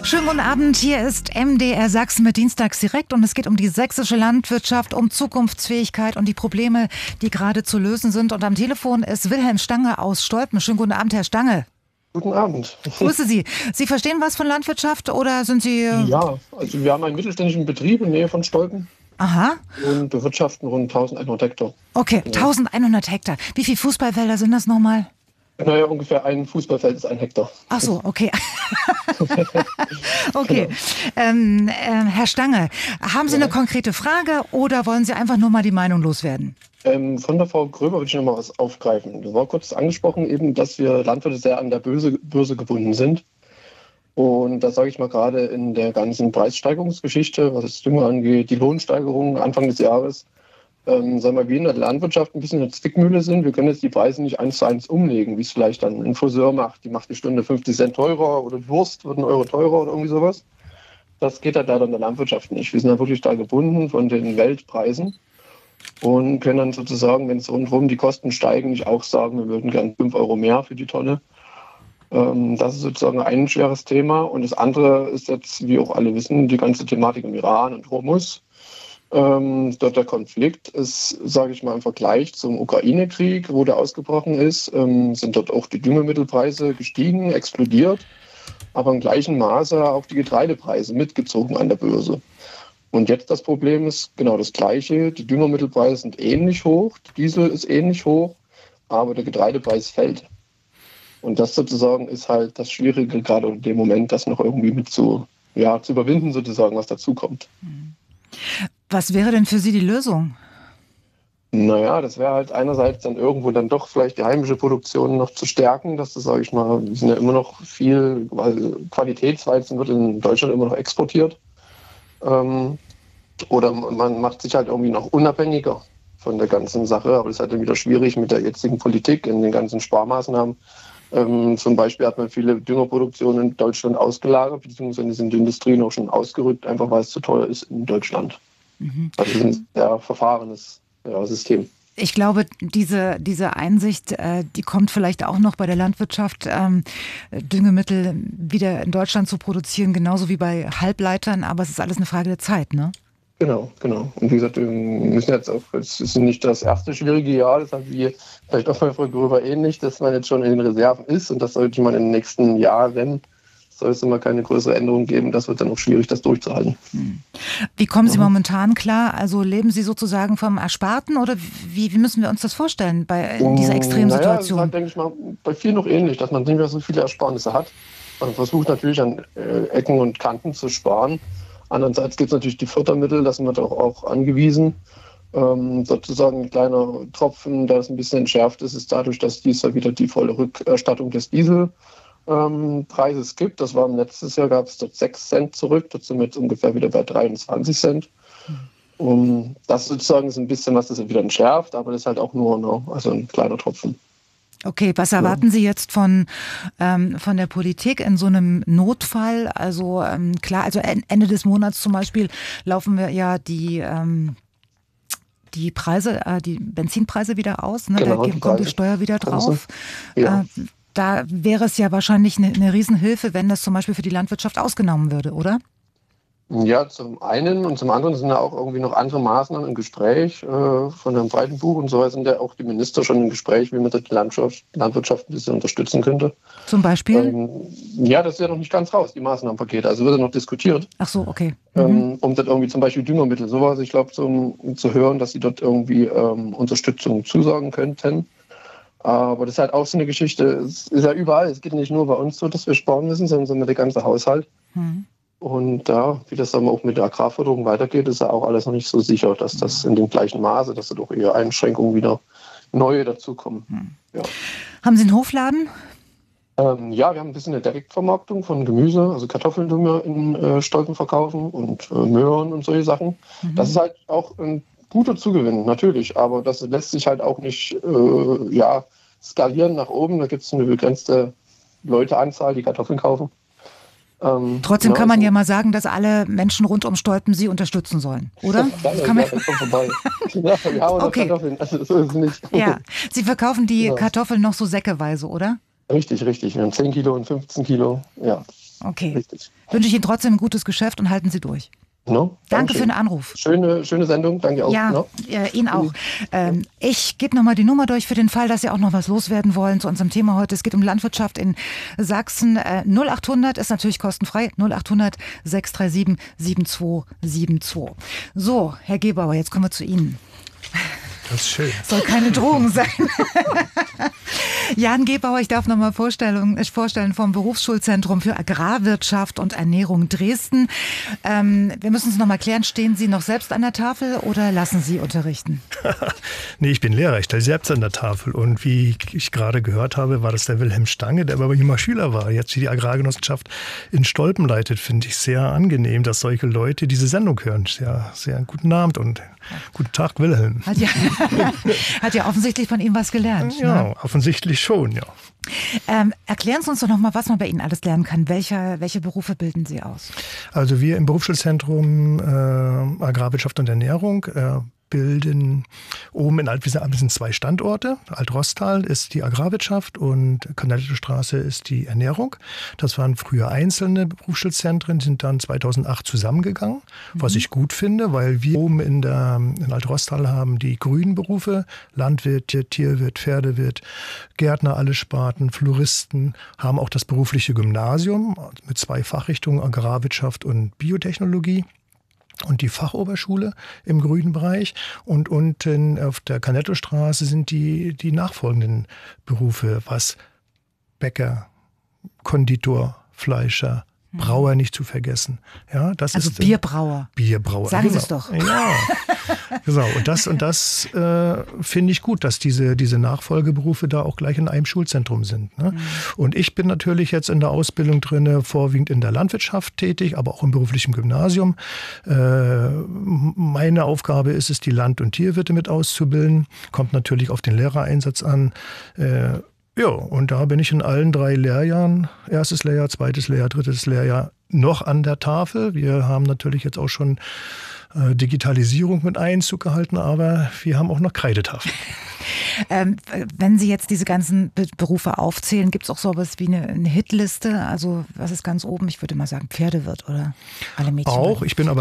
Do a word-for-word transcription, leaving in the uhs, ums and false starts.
Schönen guten Abend, hier ist M D R Sachsen mit Dienstags direkt und es geht um die sächsische Landwirtschaft, um Zukunftsfähigkeit und die Probleme, die gerade zu lösen sind. Und am Telefon ist Wilhelm Stange aus Stolpen. Schönen guten Abend, Herr Stange. Guten Abend. Grüße Sie. Sie verstehen was von Landwirtschaft oder sind Sie... Ja, also wir haben einen mittelständischen Betrieb in Nähe von Stolpen. Aha. Und bewirtschaften rund eintausendeinhundert Hektar. Okay, Ja. eintausendeinhundert Hektar. Wie viele Fußballfelder sind das nochmal? Naja, ungefähr ein Fußballfeld ist ein Hektar. Ach so, okay. Okay. Genau. Ähm, äh, Herr Stange, haben Sie Ja. eine konkrete Frage oder wollen Sie einfach nur mal die Meinung loswerden? Ähm, von der Frau Gröber würde ich noch mal was aufgreifen. Du war kurz angesprochen eben, dass wir Landwirte sehr an der Börse, Börse gebunden sind. Und da sage ich mal gerade in der ganzen Preissteigerungsgeschichte, was das Dünger angeht, die Lohnsteigerungen Anfang des Jahres, ähm, sagen wir, wir in der Landwirtschaft ein bisschen eine Zwickmühle sind. Wir können jetzt die Preise nicht eins zu eins umlegen, wie es vielleicht dann ein Friseur macht. Die macht die Stunde fünfzig Cent teurer oder die Wurst wird ein Euro teurer oder irgendwie sowas. Das geht halt leider in der Landwirtschaft nicht. Wir sind da wirklich da gebunden von den Weltpreisen und können dann sozusagen, wenn es rundherum die Kosten steigen, nicht auch sagen, wir würden gern fünf Euro mehr für die Tonne. Ähm, das ist sozusagen ein schweres Thema. Und das andere ist jetzt, wie auch alle wissen, die ganze Thematik im Iran und Hormuz. Ähm, dort der Konflikt ist, sage ich mal, im Vergleich zum Ukraine-Krieg, wo der ausgebrochen ist, ähm, sind dort auch die Düngemittelpreise gestiegen, explodiert, aber im gleichen Maße auch die Getreidepreise mitgezogen an der Börse. Und jetzt das Problem ist genau das Gleiche. Die Düngemittelpreise sind ähnlich hoch, der Diesel ist ähnlich hoch, aber der Getreidepreis fällt. Und das sozusagen ist halt das Schwierige gerade in dem Moment, das noch irgendwie mit zu, ja, zu überwinden sozusagen, was dazukommt. Was wäre denn für Sie die Lösung? Naja, das wäre halt einerseits dann irgendwo dann doch vielleicht die heimische Produktion noch zu stärken. Das ist, sage ich mal, wir sind ja immer noch viel, weil Qualitätsweizen wird in Deutschland immer noch exportiert. Ähm, oder man macht sich halt irgendwie noch unabhängiger von der ganzen Sache. Aber das ist halt dann wieder schwierig mit der jetzigen Politik in den ganzen Sparmaßnahmen. Ähm, zum Beispiel hat man viele Düngerproduktionen in Deutschland ausgelagert, beziehungsweise sind die Industrien auch schon ausgerückt, einfach weil es zu teuer ist in Deutschland. Mhm. Also das ist ein sehr verfahrenes ja, System. Ich glaube, diese, diese Einsicht, äh, die kommt vielleicht auch noch bei der Landwirtschaft, ähm, Düngemittel wieder in Deutschland zu produzieren, genauso wie bei Halbleitern, aber es ist alles eine Frage der Zeit, ne? Genau, genau. Und wie gesagt, wir müssen jetzt auch, es ist nicht das erste schwierige Jahr, das hat wie vielleicht auch bei Frau Gröber ähnlich, dass man jetzt schon in den Reserven ist und das sollte man in den nächsten Jahren, soll es immer keine größere Änderung geben, das wird dann auch schwierig, das durchzuhalten. Wie kommen Sie Ja. momentan klar? Also leben Sie sozusagen vom Ersparten oder wie, wie müssen wir uns das vorstellen bei in dieser extremen Naja, Situation? das ist halt, denke ich mal, bei vielen noch ähnlich, dass man nicht mehr so viele Ersparnisse hat. Man versucht natürlich an äh, Ecken und Kanten zu sparen. Andererseits gibt es natürlich die Fördermittel, da sind wir doch auch angewiesen. Ähm, sozusagen ein kleiner Tropfen, der es ein bisschen entschärft ist, ist dadurch, dass dies ja wieder die volle Rückerstattung des Diesel Ähm, Preises gibt. Das war letztes Jahr, gab es dort sechs Cent zurück. Dort sind wir jetzt ungefähr wieder bei dreiundzwanzig Cent. Um, das sozusagen ist ein bisschen, was das wieder entschärft, aber das ist halt auch nur no, also ein kleiner Tropfen. Okay, was erwarten Sie jetzt von, ähm, von der Politik in so einem Notfall? Also ähm, klar, also Ende des Monats zum Beispiel laufen wir ja die ähm, die Preise, äh, die Benzinpreise wieder aus. Ne? Genau, Da die kommt die Preise. Steuer wieder drauf. Ja. Äh, Da wäre es ja wahrscheinlich eine, eine Riesenhilfe, wenn das zum Beispiel für die Landwirtschaft ausgenommen würde, oder? Ja, zum einen und zum anderen sind ja auch irgendwie noch andere Maßnahmen im Gespräch. Äh, von Herrn Breitenbuch und so sind ja auch die Minister schon im Gespräch, wie man die Landwirtschaft, Landwirtschaft ein bisschen unterstützen könnte. Zum Beispiel? Ähm, ja, das ist ja noch nicht ganz raus, die Maßnahmenpakete. Also wird ja noch diskutiert. Ach so, okay. Mhm. Ähm, um dort irgendwie zum Beispiel Düngermittel, sowas, ich glaube, um zu hören, dass sie dort irgendwie ähm, Unterstützung zusagen könnten. Aber das ist halt auch so eine Geschichte, es ist ja überall, es geht nicht nur bei uns so, dass wir sparen müssen, sondern der ganze Haushalt. Mhm. Und ja, wie das dann auch mit der Agrarförderung weitergeht, ist ja auch alles noch nicht so sicher, dass das in dem gleichen Maße, dass da doch eher Einschränkungen wieder neue dazukommen. Mhm. Ja. Haben Sie einen Hofladen? Ähm, ja, wir haben ein bisschen eine Direktvermarktung von Gemüse, also Kartoffeln, die wir in äh, Stolpen verkaufen und äh, Möhren und solche Sachen. Mhm. Das ist halt auch ein guter Zugewinn, natürlich, aber das lässt sich halt auch nicht äh, ja, skalieren nach oben. Da gibt es eine begrenzte Leuteanzahl, die Kartoffeln kaufen. Ähm, Trotzdem ja, kann man also, ja mal sagen, dass alle Menschen rund um Stolpen Sie unterstützen sollen, oder? Das kann man ja, das kommt vorbei. Ja, wir haben okay. Kartoffeln, also so ist es nicht. Ja, Sie verkaufen die ja. Kartoffeln noch so säckeweise, oder? Richtig, richtig. Wir haben zehn Kilo und fünfzehn Kilo, ja. Okay. Richtig. Wünsche ich Ihnen trotzdem ein gutes Geschäft und halten Sie durch. No, Danke für den Anruf. Schöne, schöne Sendung, danke auch. Ja, no? äh, Ihnen auch. Ähm, ich gebe nochmal die Nummer durch für den Fall, dass Sie auch noch was loswerden wollen zu unserem Thema heute. Es geht um Landwirtschaft in Sachsen. Äh, null acht hundert ist natürlich kostenfrei. null acht hundert sechs drei sieben sieben zwei sieben zwei. So, Herr Gebauer, jetzt kommen wir zu Ihnen. Das ist schön. Soll keine Drohung sein. Jan Gebauer, ich darf nochmal vorstellen, vorstellen vom Berufsschulzentrum für Agrarwirtschaft und Ernährung Dresden. Ähm, wir müssen es nochmal klären, stehen Sie noch selbst an der Tafel oder lassen Sie unterrichten? Nee, ich bin Lehrer, ich stehe selbst an der Tafel. Und wie ich gerade gehört habe, war das der Wilhelm Stange, der aber immer Schüler war. Jetzt die Agrargenossenschaft in Stolpen leitet, finde ich sehr angenehm, dass solche Leute diese Sendung hören. Sehr, sehr guten Abend und guten Tag, Wilhelm. Hat ja, hat ja offensichtlich von ihm was gelernt. Ja, ne? Offensichtlich schon, ja. Ähm, erklären Sie uns doch nochmal, was man bei Ihnen alles lernen kann. Welche, welche Berufe bilden Sie aus? Also wir im Berufsschulzentrum äh, Agrarwirtschaft und Ernährung äh, bilden oben in Altwiese sind zwei Standorte. Alt-Rostal ist die Agrarwirtschaft und Kanalstraße ist die Ernährung. Das waren früher einzelne Berufsschulzentren, sind dann zweitausendacht zusammengegangen, mhm. was ich gut finde, weil wir oben in, der, in Alt-Rostal haben die grünen Berufe, Landwirt, Tierwirt, Pferdewirt, Gärtner, alle Sparten, Floristen, haben auch das berufliche Gymnasium mit zwei Fachrichtungen, Agrarwirtschaft und Biotechnologie. Und die Fachoberschule im grünen Bereich. Und unten auf der Canettostraße sind die, die nachfolgenden Berufe, was Bäcker, Konditor, Fleischer, Brauer nicht zu vergessen. Ja, das also ist Bierbrauer. Bierbrauer. Sagen genau. Sie es doch. Ja, genau. Und das, und das äh, finde ich gut, dass diese, diese Nachfolgeberufe da auch gleich in einem Schulzentrum sind. Ne? Mhm. Und ich bin natürlich jetzt in der Ausbildung drin, vorwiegend in der Landwirtschaft tätig, aber auch im beruflichen Gymnasium. Äh, meine Aufgabe ist es, die Land- und Tierwirte mit auszubilden. Kommt natürlich auf den Lehrereinsatz an. Äh, Ja, und da bin ich in allen drei Lehrjahren, erstes Lehrjahr, zweites Lehrjahr, drittes Lehrjahr, noch an der Tafel. Wir haben natürlich jetzt auch schon äh, Digitalisierung mit Einzug gehalten, aber wir haben auch noch Kreidetafeln. Ähm, wenn Sie jetzt diese ganzen Be- Berufe aufzählen, gibt es auch sowas wie eine, eine Hitliste? Also was ist ganz oben? Ich würde mal sagen Pferdewirt oder alle Mädchen. Auch, ich bin aber